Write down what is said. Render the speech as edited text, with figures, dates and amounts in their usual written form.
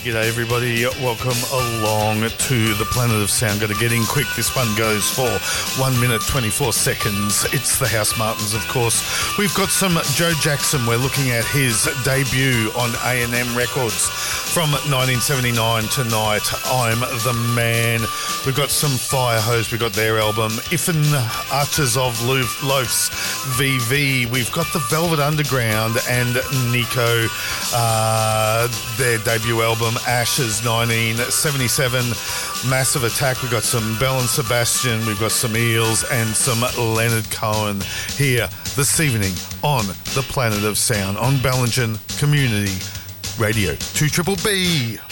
G'day everybody, welcome along to the Planet of Sound. Got to get in quick, this one goes for 1 minute 24 seconds. It's the House Martins, of course. We've got some Joe Jackson. We're looking at his debut on A&M Records from 1979 tonight. I'm the Man. We've got some Firehose. We've got their album Iffen Arches of Loafs VV. We've got the Velvet Underground and Nico, their debut album Ashes 1977. Massive Attack. We've got some Bell and Sebastian. We've got some Eels and some Leonard Cohen here this evening on the Planet of Sound on Ballingen Community Radio 2BBB.